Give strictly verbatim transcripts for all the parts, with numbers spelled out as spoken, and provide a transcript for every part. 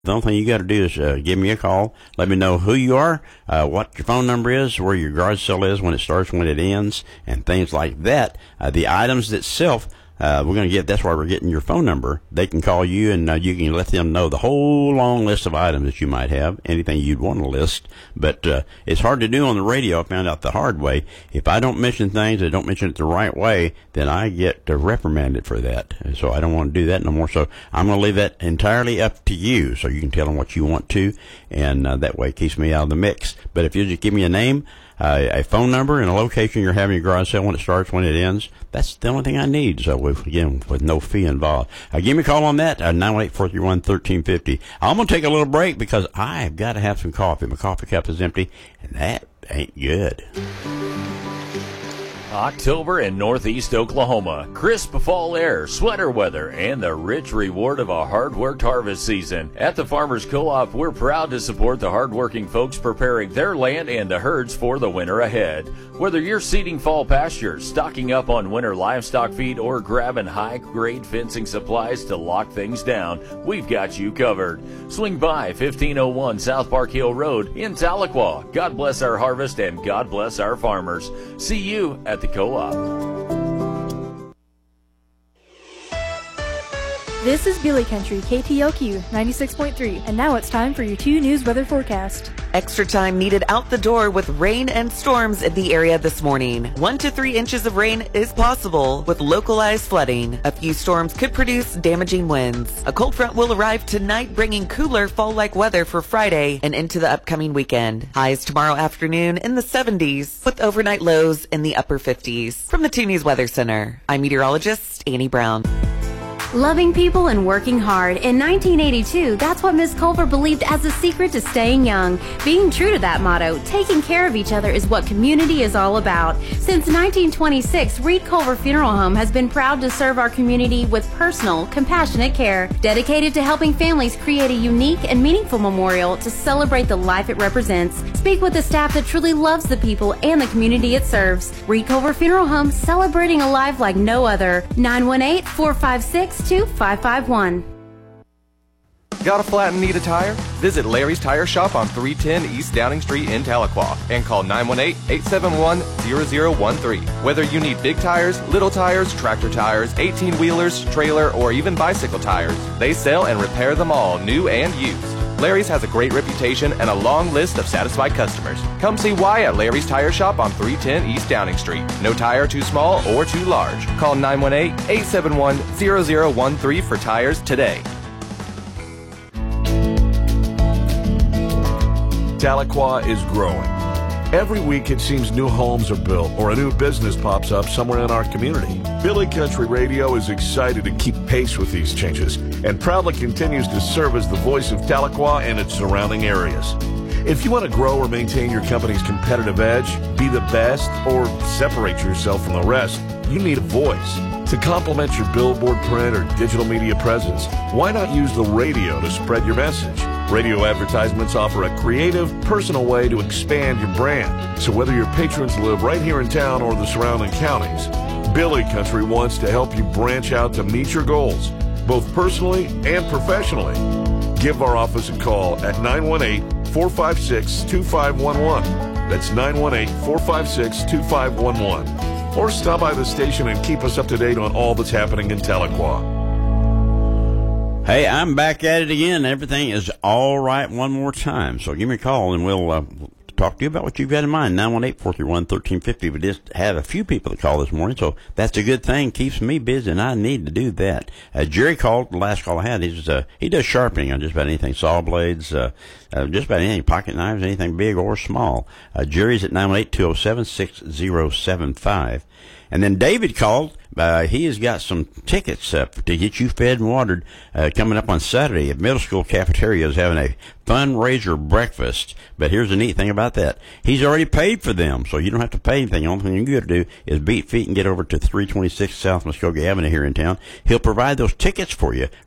The only thing you got to do is uh, give me a call. Let me know who you are, uh, what your phone number is, where your garage sale is, when it starts, when it ends, and things like that. Uh, the items itself, uh, we're going to get, that's why we're getting your phone number. They can call you, and uh, you can let them know the whole long list of items that you might have, anything you'd want to list. But uh, it's hard to do on the radio. I found out the hard way. If I don't mention things, I don't mention it the right way, then I get uh, reprimanded for that. So I don't want to do that no more. So I'm going to leave that entirely up to you, so you can tell them what you want to, and uh, that way it keeps me out of the mix. But if you just give me a name, Uh, a phone number, and a location you're having your garage sale, when it starts, when it ends, that's the only thing I need. So, with, again, with no fee involved. Uh, give me a call on that, uh, nine one eight, four three one, one three five zero. I'm going to take a little break because I've got to have some coffee. My coffee cup is empty, and that ain't good. October in northeast Oklahoma. Crisp fall air, sweater weather, and the rich reward of a hard-worked harvest season. At the Farmers Co-op, we're proud to support the hard-working folks preparing their land and the herds for the winter ahead. Whether you're seeding fall pastures, stocking up on winter livestock feed, or grabbing high-grade fencing supplies to lock things down, we've got you covered. Swing by fifteen oh one South Park Hill Road in Tahlequah. God bless our harvest and God bless our farmers. See you at the Co-op. This is Billy Country, K T L Q ninety-six point three, and now it's time for your two news weather forecast. Extra time needed out the door with rain and storms in the area this morning. One to three inches of rain is possible with localized flooding. A few storms could produce damaging winds. A cold front will arrive tonight, bringing cooler fall-like weather for Friday and into the upcoming weekend. Highs tomorrow afternoon in the seventies with overnight lows in the upper fifties. From the two News Weather Center, I'm meteorologist Annie Brown. Loving people and working hard. In nineteen eighty-two, that's what Miz Culver believed as the secret to staying young. Being true to that motto, taking care of each other is what community is all about. Since nineteen twenty-six, Reed Culver Funeral Home has been proud to serve our community with personal, compassionate care, dedicated to helping families create a unique and meaningful memorial to celebrate the life it represents. Speak with the staff that truly loves the people and the community it serves. Reed Culver Funeral Home, celebrating a life like no other. nine one eight, four five six, two five five one. Got a flat and need a tire? Visit Larry's Tire Shop on three ten East Downing Street in Tahlequah and call nine one eight, eight seven one, zero zero one three. Whether you need big tires, little tires, tractor tires, eighteen-wheelers, trailer, or even bicycle tires, they sell and repair them all, new and used. Larry's has a great reputation and a long list of satisfied customers. Come see why at Larry's Tire Shop on three ten East Downing Street. No tire too small or too large. Call nine one eight, eight seven one, zero zero one three for tires today. Tahlequah is growing. Every week it seems new homes are built or a new business pops up somewhere in our community. Billy Country Radio is excited to keep pace with these changes and proudly continues to serve as the voice of Tahlequah and its surrounding areas. If you want to grow or maintain your company's competitive edge, be the best, or separate yourself from the rest, you need a voice. To complement your billboard, print, or digital media presence, why not use the radio to spread your message? Radio advertisements offer a creative, personal way to expand your brand. So whether your patrons live right here in town or the surrounding counties, Billy Country wants to help you branch out to meet your goals, both personally and professionally. Give our office a call at nine one eight, four five six, two five one one. That's nine one eight, four five six, two five one one. Or stop by the station and keep us up to date on all that's happening in Tahlequah. Hey, I'm back at it again. Everything is all right one more time. So give me a call and we'll uh, talk to you about what you've got in mind. nine one eight, four three one, one three five zero. We just had a few people that called this morning, so that's a good thing. Keeps me busy, and I need to do that. Uh, Jerry called, the last call I had. He's, uh, he does sharpening on just about anything, saw blades, uh, uh, just about anything, pocket knives, anything big or small. Uh, Jerry's at nine one eight, two oh seven, six oh seven five. And then David called. Uh, he has got some tickets uh, to get you fed and watered uh, coming up on Saturday at Middle School Cafeteria. Is having a fundraiser breakfast. But here's the neat thing about that. He's already paid for them, so you don't have to pay anything. The only thing you got to do is beat feet and get over to three twenty-six South Muskogee Avenue here in town. He'll provide those tickets for you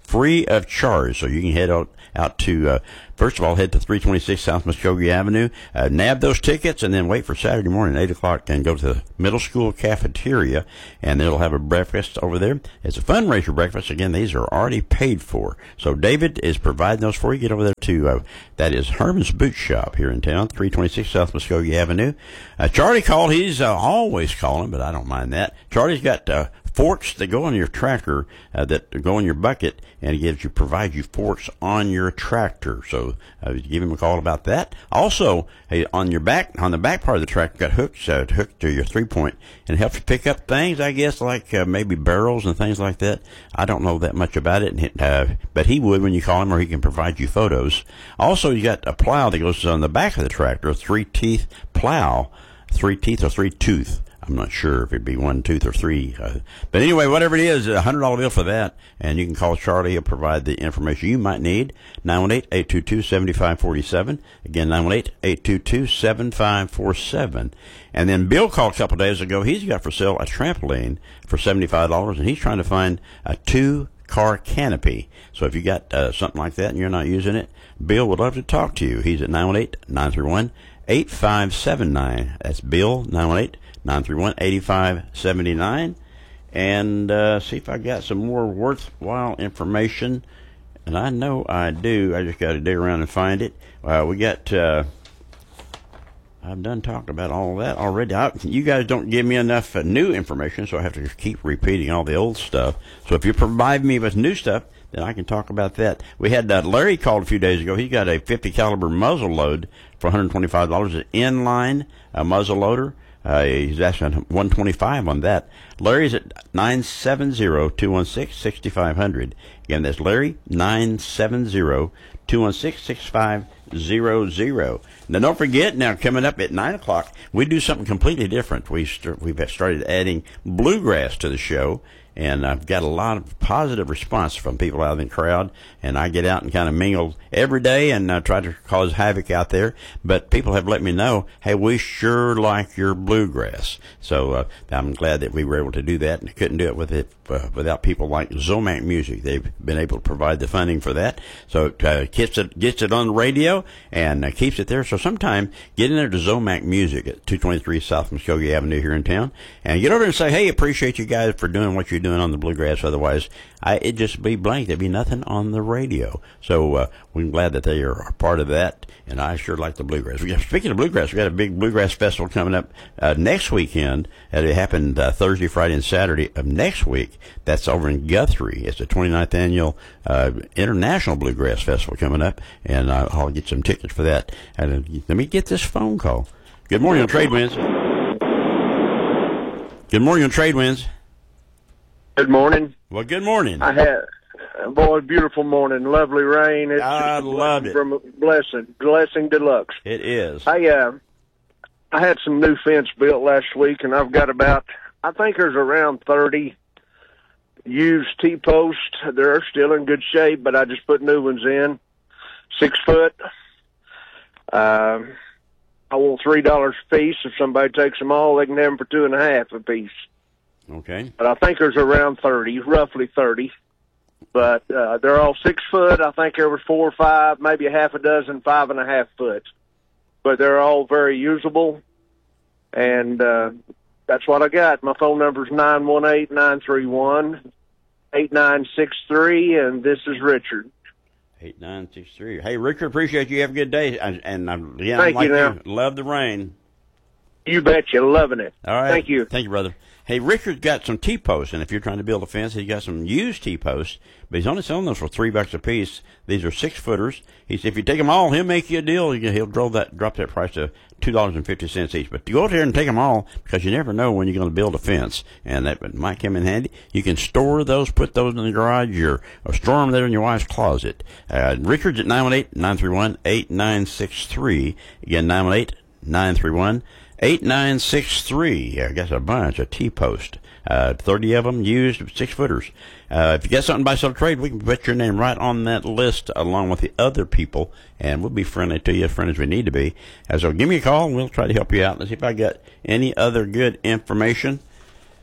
free of charge. So you can head out, out to, uh, first of all, head to three twenty-six South Muskogee Avenue, uh, nab those tickets, and then wait for Saturday morning, eight o'clock, and go to the middle school cafeteria, and they'll have a breakfast over there. It's a fundraiser breakfast. Again, these are already paid for. So David is providing those for you. Get over there to, uh, that is Herman's Boot Shop here in town, three twenty-six South Muskogee Avenue. Uh, Charlie called. He's uh, always calling, but I don't mind that. Charlie's got uh, forks that go on your tractor, uh, that go in your bucket, and it gives you, provides you forks on your tractor. So uh, give him a call about that. Also, hey, on your back, on the back part of the tractor, got hooks uh, hooked to your three point, and it helps you pick up things, I guess, like uh, maybe barrels and things like that. I don't know that much about it, uh, but he would when you call him, or he can provide you photos. Also, you got a plow that goes on the back of the tractor, a three teeth plow, three teeth or three tooth. I'm not sure if it'd be one tooth or three. Uh, but anyway, whatever it is, a one hundred dollar bill for that. And you can call Charlie. He'll provide the information you might need. nine one eight, eight two two, seven five four seven. Again, nine one eight, eight two two, seven five four seven. And then Bill called a couple of days ago. He's got for sale a trampoline for seventy-five dollars, and he's trying to find a two-car canopy. So if you got uh, something like that and you're not using it, Bill would love to talk to you. He's at nine one eight, nine three one, eight five seven nine. That's Bill, nine one eight, nine three one, eight five seven nine. And uh, see if I got some more worthwhile information. And I know I do. I just got to dig around and find it. Uh, we got, uh, I've done talked about all of that already. I, you guys don't give me enough uh, new information, so I have to keep repeating all the old stuff. So if you provide me with new stuff, then I can talk about that. We had uh, Larry called a few days ago. He got a fifty caliber muzzle load for one hundred twenty-five dollars, an inline uh, muzzle loader. Uh, he's asking one hundred twenty-five dollars on that. Larry's at nine seven zero, two one six, six five zero zero. Again, that's Larry, nine seven zero, two one six, six five zero zero. Now, don't forget, now coming up at nine o'clock, we do something completely different. We st- we've started adding bluegrass to the show. And I've got a lot of positive response from people out in the crowd. And I get out and kind of mingle every day and uh, try to cause havoc out there. But people have let me know, hey, we sure like your bluegrass. So uh, I'm glad that we were able to do that, and couldn't do it with it uh, without people like Zomac Music. They've been able to provide the funding for that. So it uh, gets it gets it on the radio and uh, keeps it there. So sometime get in there to Zomac Music at two twenty-three South Muskogee Avenue here in town, and get over and say, hey, appreciate you guys for doing what you're doing on the bluegrass. Otherwise, I, it'd just be blank. There'd be nothing on the radio. So uh, we're glad that they are a part of that, and I sure like the bluegrass. We got, speaking of bluegrass, we got a big bluegrass festival coming up uh, next weekend. It happened uh, Thursday, Friday, and Saturday of next week. That's over in Guthrie. It's the twenty-ninth annual uh, International Bluegrass Festival coming up, and uh, I'll get some tickets for that. And uh, let me get this phone call. Good morning on Trade Winds. Good morning on Trade Winds. Good morning. Well, good morning. I had, boy, beautiful morning, lovely rain. It's I loved it. From a blessing, blessing deluxe. It is. I uh, I had some new fence built last week, and I've got about, I think there's around thirty used T-posts. They're still in good shape, but I just put new ones in, six foot. Uh, I want three dollars a piece. If somebody takes them all, they can have them for two and a half a piece. Okay. But I think there's around thirty, roughly thirty. But uh, they're all six foot. I think there was four or five, maybe a half a dozen, five and a half foot. But they're all very usable. And uh, that's what I got. My phone number is nine one eight, nine three one, eight nine six three, and this is Richard. eight nine six three. Hey, Richard, appreciate you. Have a good day. And, and I'm, yeah, Thank I'm like you now. you. Love the rain. You betcha. Loving it. All right. Thank you. Thank you, brother. Hey, Richard's got some T-posts, and if you're trying to build a fence, he's got some used T-posts, but he's only selling those for three bucks a piece. These are six-footers. He said if you take them all, he'll make you a deal. He'll drop that, drop that price to two dollars and fifty cents each. But go out there and take them all, because you never know when you're going to build a fence, and that might come in handy. You can store those, put those in the garage, or, or store them there in your wife's closet. Uh, Richard's at nine one eight, nine three one, eight nine six three. Again, nine one eight, nine three one, eight nine six three. I guess a bunch of T-post. Uh, thirty of them used, six-footers. Uh, if you got something by sell trade, we can put your name right on that list along with the other people, and we'll be friendly to you, as friendly as we need to be. Uh, so give me a call, and we'll try to help you out. Let's see if I got any other good information.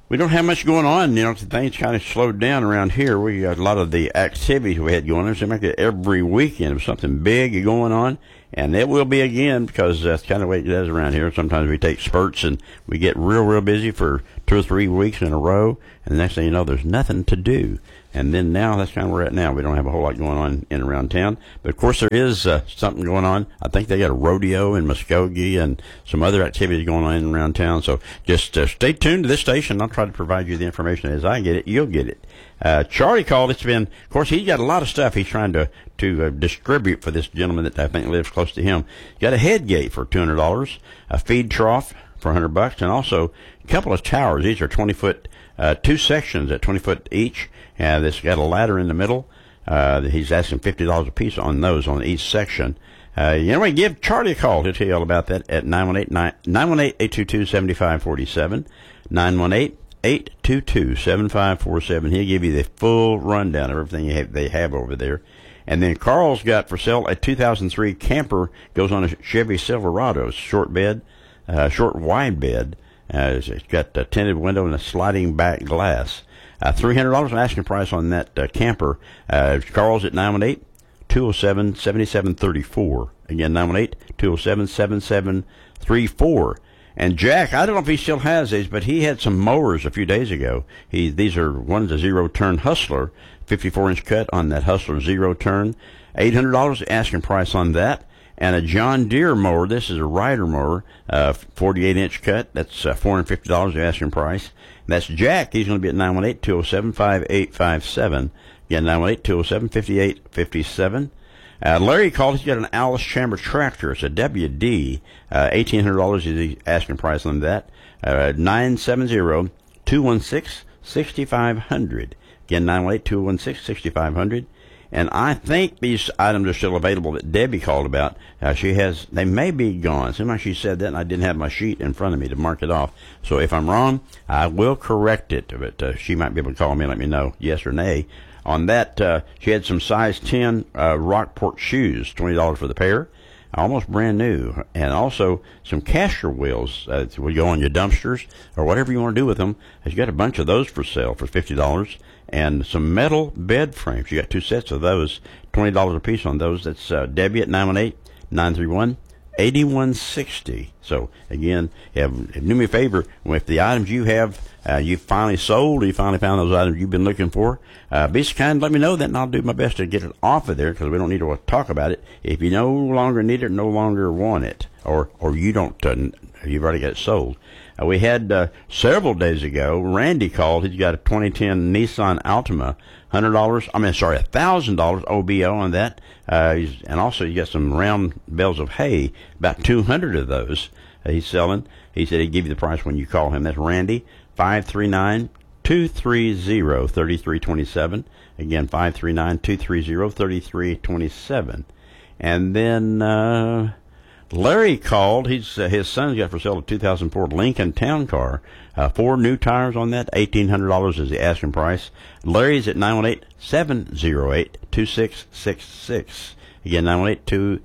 We don't have much going on. You know, things kind of slowed down around here. We got a lot of the activities we had going on. It seemed like every weekend was something big going on, and it will be again because that's kind of the way it does around here. Sometimes we take spurts and we get real, real busy for two or three weeks in a row, and the next thing you know, there's nothing to do. And then now, that's kind of where we're at now. We don't have a whole lot going on in and around town. But, of course, there is uh, something going on. I think they got a rodeo in Muskogee and some other activities going on in and around town. So just uh, stay tuned to this station. I'll try to provide you the information as I get it. You'll get it. Uh, Charlie called. It's been, of course, he's got a lot of stuff he's trying to, to uh, distribute for this gentleman that I think lives close to him. He got a head gate for two hundred dollars, a feed trough for one hundred bucks, and also a couple of towers. These are twenty-foot, uh, two sections at twenty foot each. Uh, this got a ladder in the middle. Uh, he's asking fifty dollars a piece on those on each section. Uh, anyway, give Charlie a call to tell you all about that at nine one eight, eight two two, seven five four seven, nine one eight, eight two two, seven five four seven. He'll give you the full rundown of everything you have, they have over there. And then Carl's got for sale a two thousand three camper, goes on a Chevy Silverado, short bed, uh, short wide bed. Uh, it's got a tinted window and a sliding back glass. Uh, three hundred dollars asking price on that uh, camper. Uh, Carl's at nine one eight, two oh seven, seven seven three four. Again, nine one eight, two oh seven, seven seven three four. And Jack, I don't know if he still has these, but he had some mowers a few days ago. He These are, one's a zero-turn Hustler, fifty-four inch cut on that Hustler zero-turn. eight hundred dollars asking price on that. And a John Deere mower. This is a rider mower, uh, forty-eight inch cut. That's uh, four hundred fifty dollars asking price. And that's Jack. He's going to be at nine one eight, two oh seven, five eight five seven. Again, nine one eight, two oh seven, five eight five seven. Uh, Larry called. He's got an Alice Chamber tractor. It's a W D. Uh, eighteen hundred dollars is the asking price on that. Uh, nine seven zero, two one six, six five zero zero. Again, nine one eight, two one six, six five zero zero. And I think these items are still available that Debbie called about. Uh, she has, they may be gone. Seems like she said that, and I didn't have my sheet in front of me to mark it off. So if I'm wrong, I will correct it. But uh, she might be able to call me and let me know yes or nay. On that, uh, she had some size ten uh, Rockport shoes, twenty dollars for the pair, almost brand new. And also some caster wheels uh, that would go on your dumpsters or whatever you want to do with them. She's got a bunch of those for sale for fifty dollars. And some metal bed frames. You got two sets of those, twenty dollars a piece on those. That's uh, Debbie at nine one eight, nine three one, eight one six zero. So, again, have, do me a favor. If the items you have, uh, you finally sold, or you finally found those items you've been looking for, uh, be so kind, let me know that, and I'll do my best to get it off of there, because we don't need to talk about it. If you no longer need it, no longer want it, or, or you don't, uh, you've already got it sold. Uh, we had uh, several days ago, Randy called. He's got a twenty ten Nissan Altima, one hundred dollars, I mean, sorry, one thousand dollars O B O on that. Uh, he's, and also you got some round bales of hay, about two hundred of those uh, he's selling. He said he'd give you the price when you call him. That's Randy, five three nine, two three zero, three three two seven. Again, five three nine, two three zero, three three two seven. And then... Uh, Larry called. He's uh, his son's got for sale a two thousand four Lincoln Town Car. Uh, four new tires on that. eighteen hundred dollars is the asking price. Larry's at nine one eight, seven oh eight, two six six six. Again, nine one eight,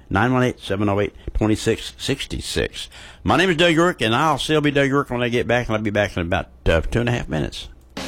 seven oh eight, two six six six. My name is Doug York, and I'll still be Doug York when I get back, and I'll be back in about uh, two and a half minutes.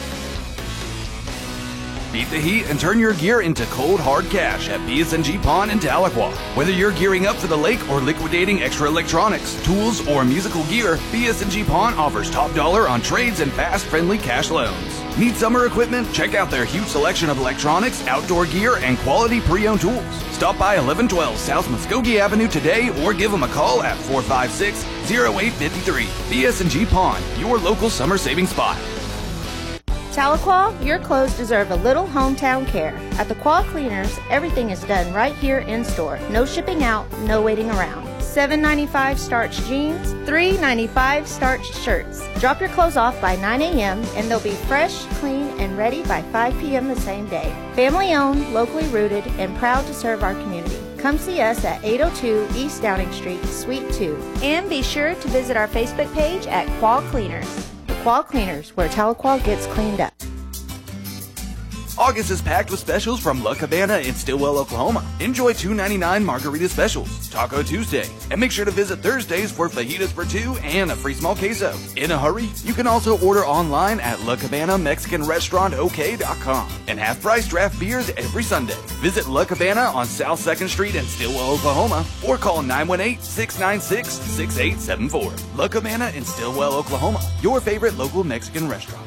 Beat the heat and turn your gear into cold, hard cash at B S and G Pawn in Tahlequah. Whether you're gearing up for the lake or liquidating extra electronics, tools, or musical gear, B S and G Pawn offers top dollar on trades and fast, friendly cash loans. Need summer equipment? Check out their huge selection of electronics, outdoor gear, and quality pre-owned tools. Stop by eleven twelve South Muskogee Avenue today or give them a call at four five six, oh eight five three. B S and G Pawn, your local summer saving spot. Tahlequah, your clothes deserve a little hometown care. At the Quah Cleaners, everything is done right here in store. No shipping out, no waiting around. seven ninety-five starched jeans, three ninety-five starched shirts. Drop your clothes off by nine a.m. and they'll be fresh, clean, and ready by five p.m. the same day. Family owned, locally rooted, and proud to serve our community. Come see us at eight oh two East Downing Street, Suite two. And be sure to visit our Facebook page at Quah Cleaners. The Quah Cleaners, where Tahlequah gets cleaned up. August is packed with specials from La Cabana in Stillwell, Oklahoma. Enjoy two ninety-nine margarita specials, Taco Tuesday, and make sure to visit Thursdays for fajitas for two and a free small queso. In a hurry, you can also order online at La Cabana Mexican Restaurant O K dot com and have price draft beers every Sunday. Visit La Cabana on South second Street in Stillwell, Oklahoma, or call nine one eight, six nine six, six eight seven four. La Cabana in Stillwell, Oklahoma, your favorite local Mexican restaurant.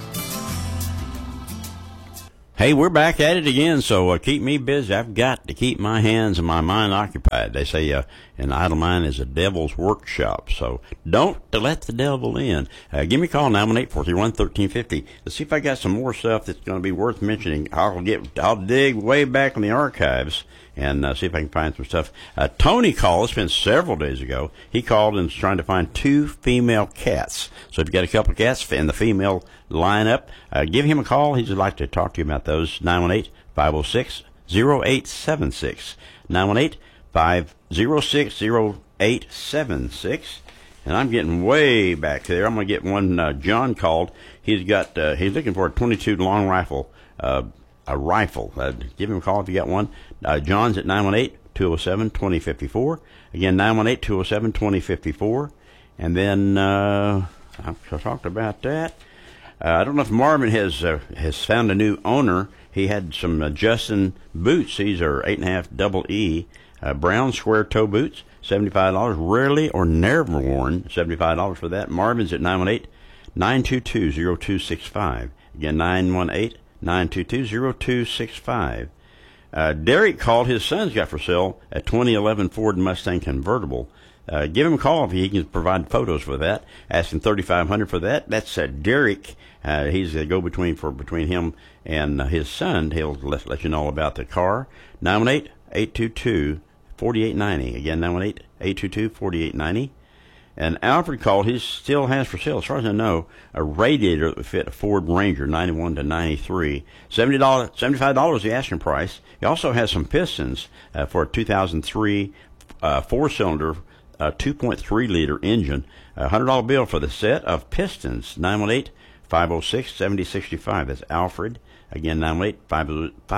Hey, we're back at it again, so uh, keep me busy. I've got to keep my hands and my mind occupied. They say uh, an idle mind is a devil's workshop, so don't let the devil in. Uh, give me a call, nine one eight, four three one, one three five zero. Let's see if I got some more stuff that's going to be worth mentioning. I'll get, I'll dig way back in the archives and uh, see if I can find some stuff. Uh, Tony called. It's been several days ago. He called and was trying to find two female cats. So if you got a couple of cats in the female lineup, uh, give him a call. He'd like to talk to you about those. nine one eight, five oh six, oh eight seven six. nine one eight, five oh six, oh eight seven six. And I'm getting way back there. I'm going to get one. Uh, John called. He's got. Uh, he's looking for a twenty-two long rifle. Uh, a rifle. Uh, give him a call if you got one. Uh, John's at nine one eight, two oh seven, two oh five four. Again, nine one eight, two oh seven, two oh five four. And then uh, I talked about that. Uh, I don't know if Marvin has uh, has found a new owner. He had some uh, Justin boots. These are eight and a half double E uh, brown square toe boots, seventy-five dollars. Rarely or never worn, seventy-five dollars for that. Marvin's at nine one eight, nine two two, oh two six five. Again, nine one eight, nine two two, oh two six five. Uh, Derek called. His son's got for sale a twenty eleven Ford Mustang convertible. Uh, give him a call if he can provide photos for that. Asking thirty-five hundred dollars for that. That's uh, Derek. Uh, he's a go-between for between him and uh, his son. He'll let, let you know all about the car. nine one eight, eight two two, four eight nine zero. Again, nine one eight, eight two two, four eight nine zero. And Alfred called. He still has for sale, as far as I know, a radiator that would fit a Ford Ranger, ninety-one to ninety-three. seventy dollars, seventy-five dollars the asking price. He also has some pistons uh, for a two thousand three uh, four-cylinder, uh, two point three liter engine. A one hundred dollar bill for the set of pistons. nine one eight, five oh six, seven oh six five. That's Alfred. Again, nine one eight, five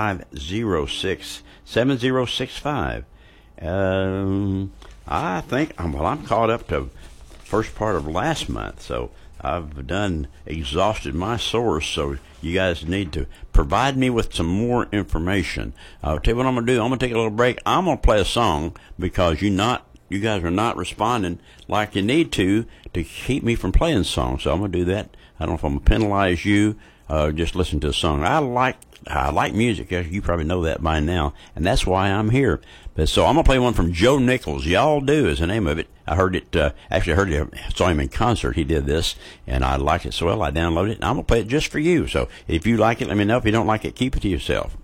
oh six, seven oh six five. Um, I think, well, I'm caught up to first part of last month, so I've done exhausted my source, so you guys need to provide me with some more information. I'll tell you what I'm going to do. I'm going to take a little break. I'm going to play a song because you not you guys are not responding like you need to to keep me from playing songs, so I'm going to do that. I don't know if I'm going to penalize you. Uh, just listen to a song. I like I like music. You probably know that by now, and that's why I'm here. But so I'm gonna play one from Joe Nichols. Y'all Do is the name of it. I heard it. Uh, actually, I heard it. Saw him in concert. He did this, and I liked it so well. I downloaded it, and I'm gonna play it just for you. So if you like it, let me know. If you don't like it, keep it to yourself.